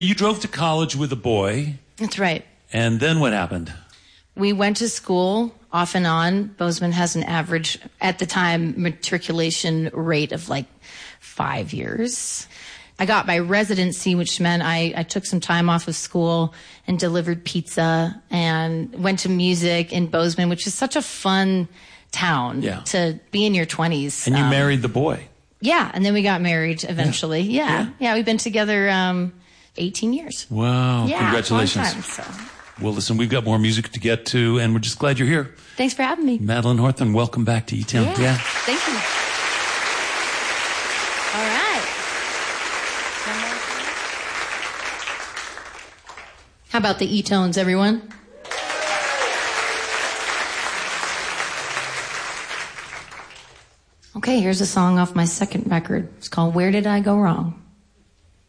You drove to college with a boy. That's right. And then what happened? We went to school off and on. Bozeman has an average, at the time, matriculation rate of like 5 years. I got my residency, which meant I took some time off of school and delivered pizza and went to music in Bozeman, which is such a fun town to be in your 20s. And you married the boy. Yeah, and then we got married eventually. Yeah, we've been together 18 years. Wow, congratulations. Long time, so. Well, listen, we've got more music to get to, and we're just glad you're here. Thanks for having me. Madeline Hawthorne, welcome back to E-Town. Yeah, thank you. All right. How about the E-tones, everyone? Okay, here's a song off my second record. It's called Where Did I Go Wrong?